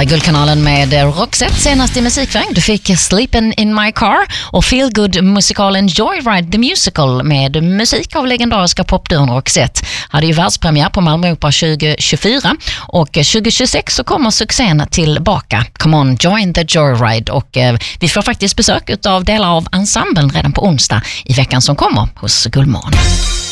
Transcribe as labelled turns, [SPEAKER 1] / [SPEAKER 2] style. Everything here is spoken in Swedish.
[SPEAKER 1] här är Guldkanalen med Roxette, senast i musikväg. Du fick Sleepin' in my car och Feel Good-musikalen Joyride the Musical med musik av legendariska popduon Roxette. Hade ju världspremiär på Malmö Opera 2024 och 2026 så kommer succén tillbaka. Come on, join the Joyride, och vi får faktiskt besök av delar av ensemblen redan på onsdag i veckan som kommer hos Guldmorgon.